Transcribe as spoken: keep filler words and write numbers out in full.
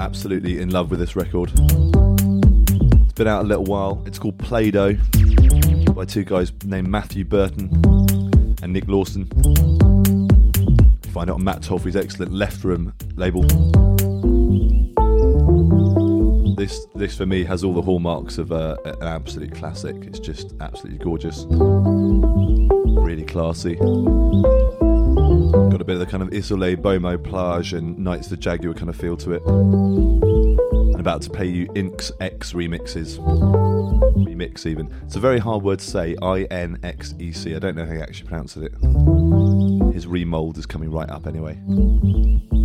absolutely in love with this record. It's been out a little while. It's called Play-Doh by two guys named Matthew Burton and Nick Lawson. Find it on Matt Tolfrey's excellent Left Room label. This, this for me has all the hallmarks of uh, an absolute classic. It's just absolutely gorgeous, really classy. Got a bit of the kind of Isolé, Bomo, Plage and Knights the Jaguar kind of feel to it. I'm about to play you Inx X remixes. Remix even. It's a very hard word to say, I N X E C. I don't know how he actually pronounces it. His remold is coming right up anyway.